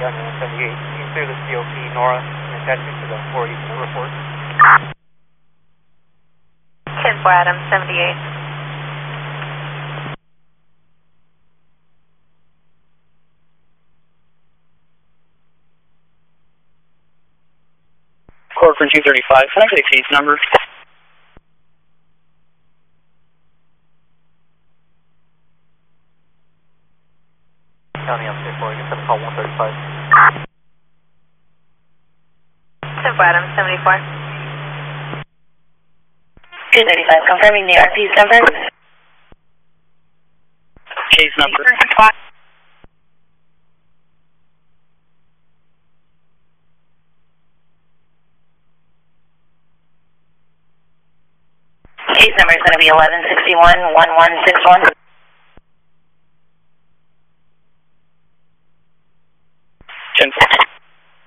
78. You can clear the COP Nora and attach me to the 484 report. 10-4 Adam, 78. Cord for 235, can I get a case number? County on 10-4, you can call 135. 10-4 Adam, 74. 235, confirming the RP's number. Case number. Case number is going to be 1161-1161.